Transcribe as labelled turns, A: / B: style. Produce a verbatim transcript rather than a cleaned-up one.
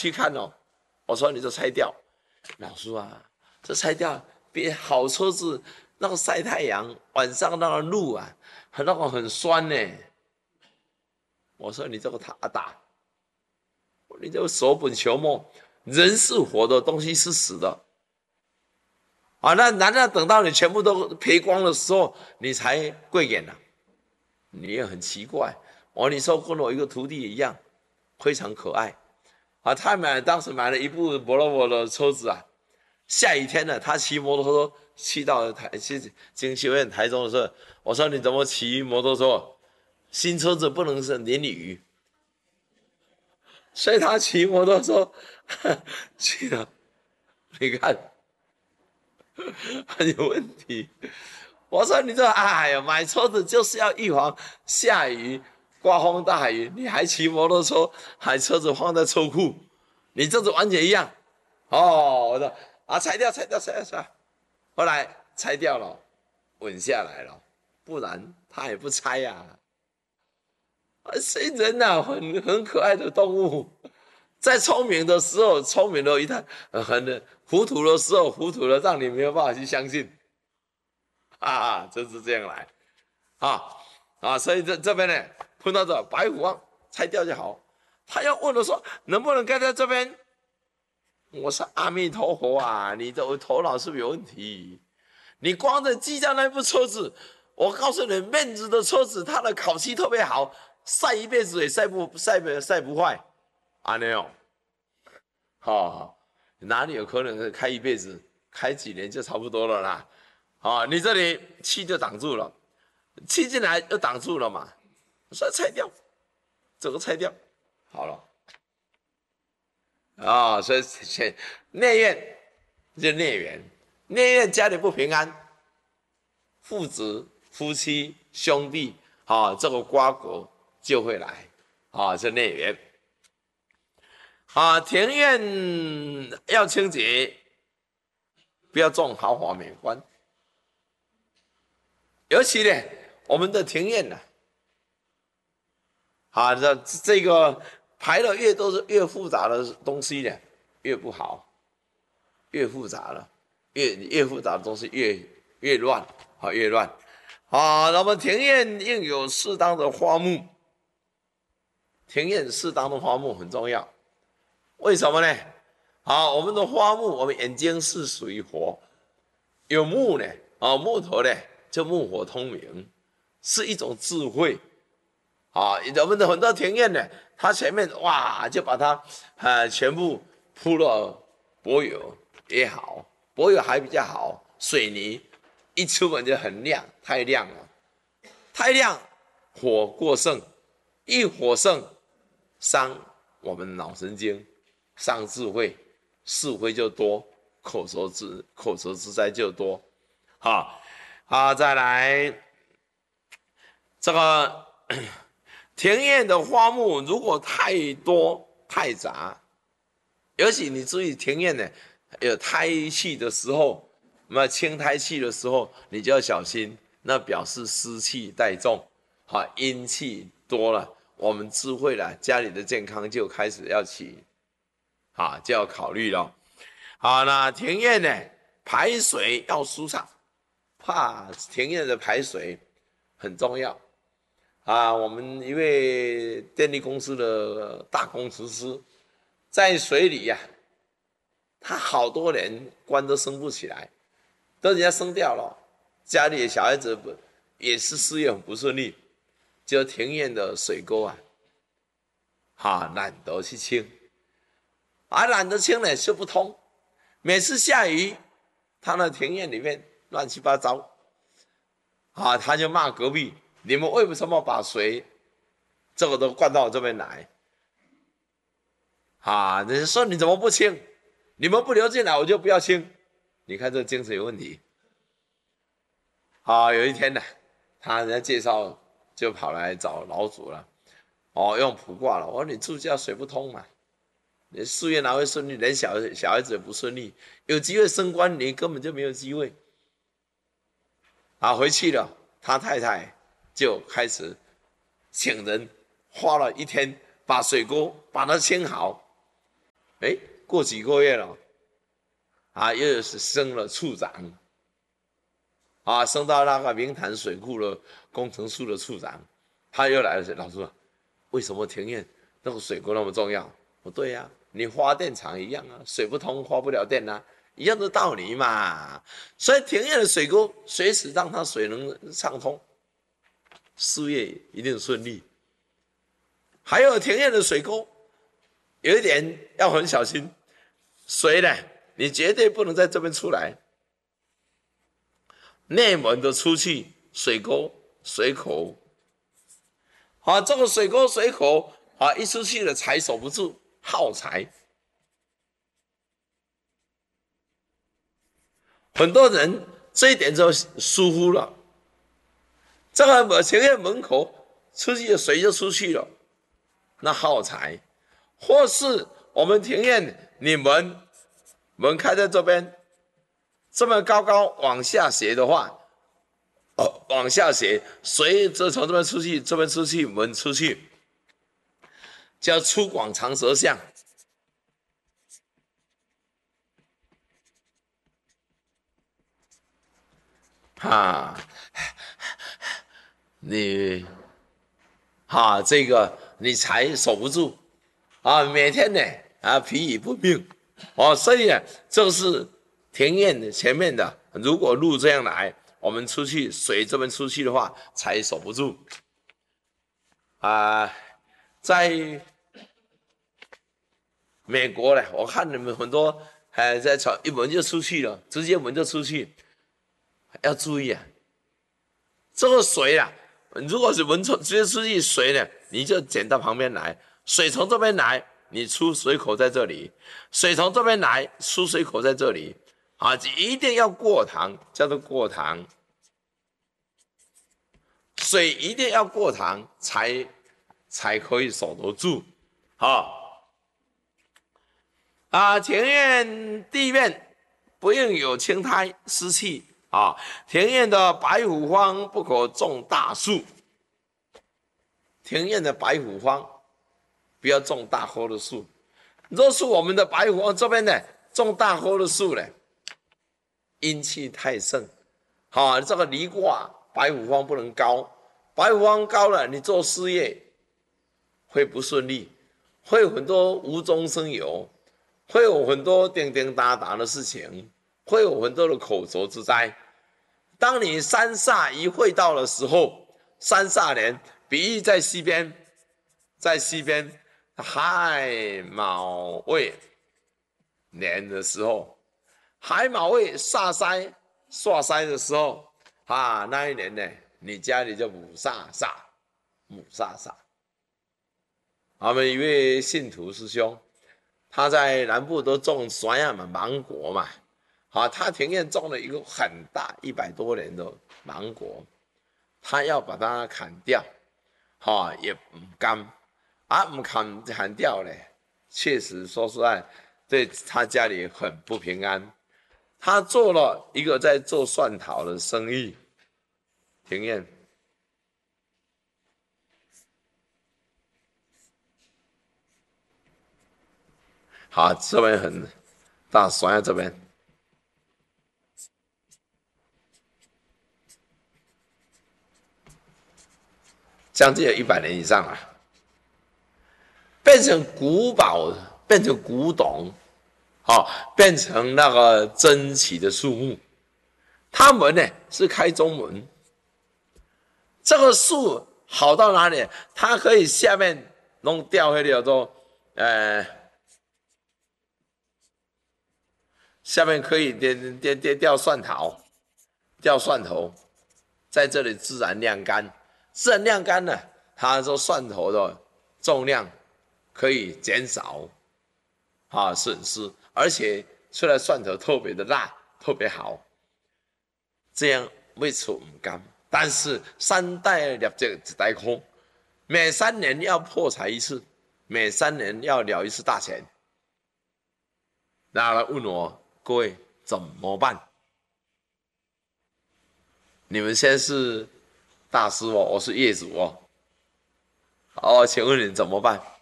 A: 去看哦。我说你就拆掉。老师啊，这拆掉比好车子那个晒太阳，晚上那个路啊，很那个很酸呢。我说你这个他打，你这个手本求末，人是活的，东西是死的。啊，那难道等到你全部都赔光的时候，你才贵眼了？你也很奇怪。我你说跟我一个徒弟一样，非常可爱。啊，他买当时买了一部摩托罗的车子啊，下雨天了，他骑摩托车去到台去经学院台中的时候，我说你怎么骑摩托车？新车子不能是淋雨，所以他骑摩托车去了。你看很有问题。我说你这哎呀，买车子就是要预防下雨、刮风大雨，你还骑摩托车，还车子放在车库，你这子完全一样。哦，我说啊，拆掉，拆掉，拆掉，拆掉。后来拆掉了，稳下来了，不然他也不拆呀、啊。所以人呐、啊，很很可爱的动物，在聪明的时候聪明了一塌，很糊涂的时候糊涂了，让你没有办法去相信。啊，就是这样来，啊啊，所以这这边呢碰到这白虎王拆掉就好。他要问我说能不能盖在这边？我说阿弥陀佛啊，你的头脑是不是有问题？你光在机架那部车子，我告诉你，面子的车子，它的烤漆特别好，晒一辈子也晒不晒不晒不坏，啊那样，好，哪里有可能开一辈子？开几年就差不多了啦。啊，你这里气就挡住了，气进来又挡住了嘛，所以拆掉，整个拆掉，好了。啊、哦，所以内院就内缘，内院家里不平安，父子、夫妻、兄弟，啊、哦，这个瓜葛就会来，啊、哦，是内缘。啊，庭院要清洁，不要种豪华美观。尤其呢，我们的庭院呢、啊，啊，这这个排的越多是越复杂的东西呢，越不好，越复杂了，越越复杂的东西越越乱，啊，越乱。啊，那么庭院应有适当的花木，庭院适当的花木很重要。为什么呢？好，我们的花木，我们眼睛是属于火，有木呢，啊，木头呢。就木火通明，是一种智慧啊！我们的很多庭院呢，它前面哇就把它呃全部铺了柏油也好，柏油还比较好，水泥一出门就很亮，太亮了，太亮火过盛，一火盛伤我们脑神经，伤智慧，是非就多，口舌之口舌之灾就多，啊。好，再来这个庭院的花木，如果太多太杂，尤其你注意庭院呢，有胎气的时候，那清胎气的时候，你就要小心，那表示湿气带重，好，阴气多了，我们智慧了，家里的健康就开始要起，啊，就要考虑了。好，那庭院呢，排水要舒畅。怕庭院的排水很重要啊！我们一位电力公司的大工程师，在水里呀、啊，他好多年关都生不起来，都人家生掉了，家里的小孩子不也是事业很不顺利，就庭院的水沟啊，哈懒得去清，啊懒得清呢修不通，每次下雨，他的庭院里面。乱七八糟，啊，他就骂隔壁：你们为什么把水这个都灌到我这边来？啊，人家说你怎么不清？你们不流进来，我就不要清。你看这精神有问题。啊，有一天呢，他人家介绍就跑来找老祖了，哦，用卜卦了。我说你住家水不通嘛，你事业哪会顺利？连小小孩子也不顺利，有机会升官，你根本就没有机会。啊，回去了，他太太就开始请人，花了一天把水沟把它清好。 哎，过几个月了，啊，又是升了处长，啊，升到那个明潭水库的工程处的处长，他又来了，老师，为什么庭院那个水沟那么重要？不对呀、啊，你发电厂一样啊，水不通发不了电啊，一样的道理嘛。所以庭院的水沟随时让它水能畅通，事业一定顺利。还有庭院的水沟，有一点要很小心，水呢，你绝对不能在这边出来，内门的出去水沟水口，啊，这个水沟水口啊，一出去了财守不住，耗财。很多人这一点就疏忽了，这个庭院门口出去的水就出去了，那耗财。或是我们庭院你门门开在这边，这么高高往下斜的话，哦，往下斜，水就从这边出去，这边出去，门出去，叫粗广长舌相。啊，你，哈、啊，这个你财守不住啊，每天呢啊疲于不命哦，所以啊，这是庭院的前面的，如果路这样来，我们出去水这边出去的话，财守不住啊。在美国呢，我看你们很多还在吵，一门就出去了，直接门就出去，要注意啊。这个水啊，如果是门出直接出去，水呢，你就捡到旁边来，水从这边来，你出水口在这里，水从这边来，出水口在这里，啊，一定要过塘，叫做过塘，水一定要过塘才才可以守得住，好。啊，庭院地面不应有青苔湿气啊。庭院的白虎方不可种大树，庭院的白虎方不要种大棵的树。若是我们的白虎方这边呢，种大棵的树呢，阴气太盛，啊，这个离卦白虎方不能高，白虎方高了，你做事业会不顺利，会有很多无中生有。会有很多叮叮当当的事情，会有很多的口舌之灾。当你三煞一会到的时候，三煞年，比喻在西边，在西边亥卯未年的时候，亥卯未煞灾煞灾的时候啊，那一年呢，你家里就母煞煞，母煞煞。我们一位信徒师兄。他在南部都种酸呀嘛，芒果嘛，好，他庭院种了一个很大一百多年的芒果，他要把它砍掉，哈，也不甘，啊，不砍砍掉嘞，确实说实在，对他家里很不平安。他做了一个在做蒜头的生意，庭院。好，这边很大，酸在这边，将近有一百年以上了，变成古堡，变成古董，好、哦，变成那个珍奇的树木。它门呢是开中门，这个树好到哪里？它可以下面弄掉下来做，呃。下面可以点点点掉蒜头，掉蒜头，在这里自然晾干，自然晾干呢，它说蒜头的重量可以减少，啊损失，而且出来蒜头特别的辣，特别好，这样未出唔甘。但是三代业绩一代空，每三年要破财一次，每三年要了一次大钱。那来问我。各位怎么办？你们现在是大师哦，我是业主哦。哦，请问你怎么办？